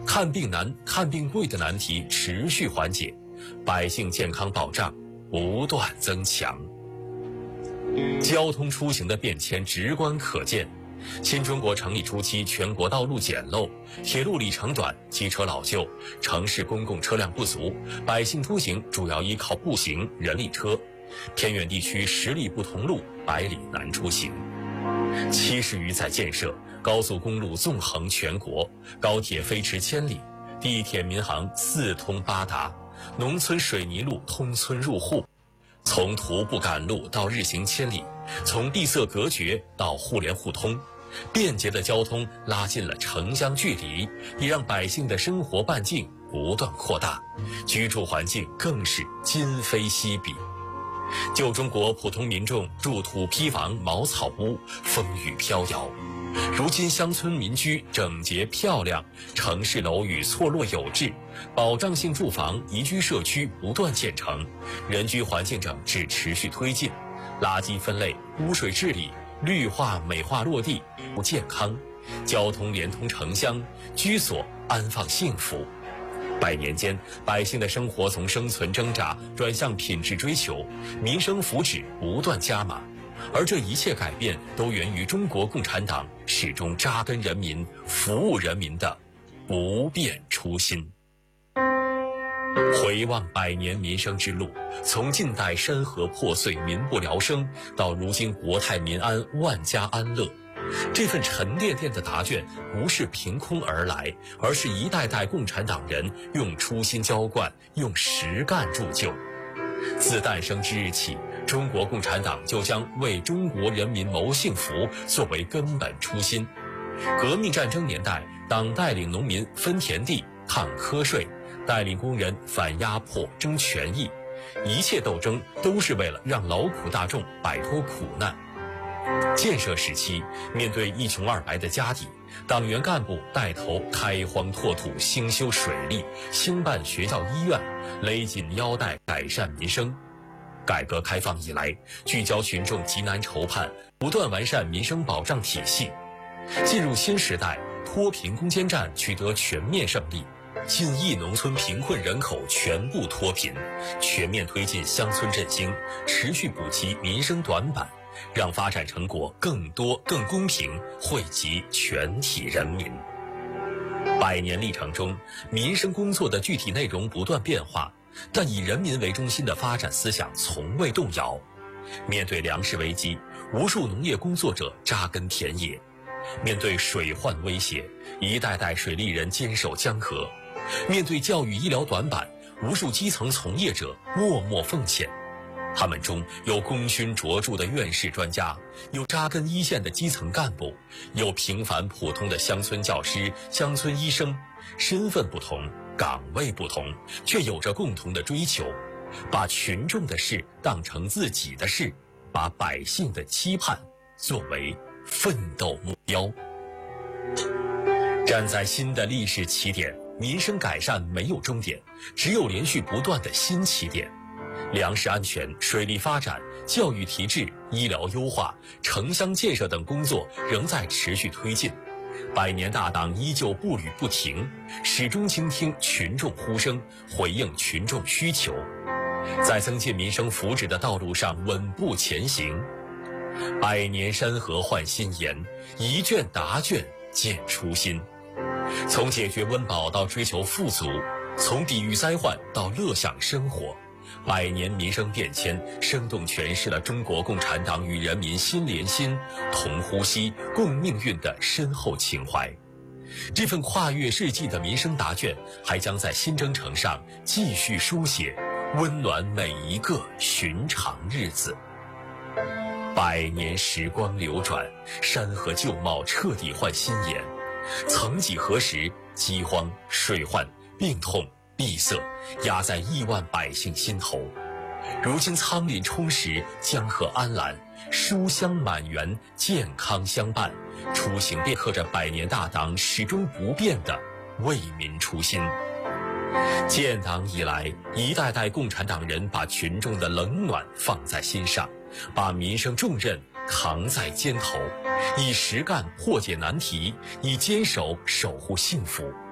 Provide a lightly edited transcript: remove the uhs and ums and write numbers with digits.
看病难、看病贵的难题持续缓解，百姓健康保障不断增强。交通出行的变迁直观可见。新中国成立初期，全国道路简陋，铁路里程短，机车老旧，城市公共车辆不足，百姓出行主要依靠步行、人力车。偏远地区十里不通路，百里难出行。70余载建设，高速公路纵横全国，高铁飞驰千里，地铁民航四通八达，农村水泥路通村入户。从徒步赶路到日行千里，从闭塞隔绝到互联互通，便捷的交通拉近了城乡距离，也让百姓的生活半径不断扩大，居住环境更是今非昔比。旧中国普通民众入土坯房茅草屋，风雨飘摇。如今乡村民居整洁漂亮，城市楼宇错落有致，保障性住房、宜居社区不断建成，人居环境整治持续推进，垃圾分类、污水治理、绿化美化落地，不健康，交通连通城乡，居所安放幸福。100年间，百姓的生活从生存挣扎转向品质追求，民生福祉不断加码。而这一切改变都源于中国共产党始终扎根人民、服务人民的不变初心。回望100年民生之路，从近代山河破碎、民不聊生，到如今国泰民安、万家安乐，这份沉甸甸的答卷不是凭空而来，而是一代代共产党人用初心浇灌，用实干铸就。自诞生之日起，中国共产党就将为中国人民谋幸福作为根本初心。革命战争年代，党带领农民分田地、抗瞌睡，带领工人反压迫、争权益，一切斗争都是为了让劳苦大众摆脱苦难。建设时期，面对一穷二白的家底，党员干部带头开荒拓土、兴修水利、兴办学校医院，勒紧腰带改善民生。改革开放以来，聚焦群众急难愁盼，不断完善民生保障体系。进入新时代，脱贫攻坚战取得全面胜利，近亿农村贫困人口全部脱贫，全面推进乡村振兴，持续补齐民生短板，让发展成果更多、更公平，惠及全体人民。100年历程中，民生工作的具体内容不断变化，但以人民为中心的发展思想从未动摇。面对粮食危机，无数农业工作者扎根田野；面对水患威胁，一代代水利人坚守江河；面对教育医疗短板，无数基层从业者默默奉献。他们中有功勋卓著的院士专家，有扎根一线的基层干部，有平凡普通的乡村教师、乡村医生，身份不同，岗位不同，却有着共同的追求，把群众的事当成自己的事，把百姓的期盼作为奋斗目标。站在新的历史起点，民生改善没有终点，只有连续不断的新起点。粮食安全、水利发展、教育提质、医疗优化、城乡建设等工作仍在持续推进。100年大党依旧步履不停，始终倾听群众呼声，回应群众需求，在增进民生福祉的道路上稳步前行。100年山河换新颜，一卷答卷见初心。从解决温饱到追求富足，从抵御灾患到乐享生活，100年民生变迁生动诠释了中国共产党与人民心连心、同呼吸、共命运的深厚情怀。这份跨越世纪的民生答卷，还将在新征程上继续书写，温暖每一个寻常日子。100年时光流转，山河旧貌彻底换新颜。曾几何时，饥荒、水患、病痛、闭塞压在亿万百姓心头，如今苍林充实，江河安澜，书香满园，健康相伴，出行便刻着100年大党始终不变的为民初心。建党以来，一代代共产党人把群众的冷暖放在心上，把民生重任扛在肩头，以实干破解难题，以坚守守护幸福。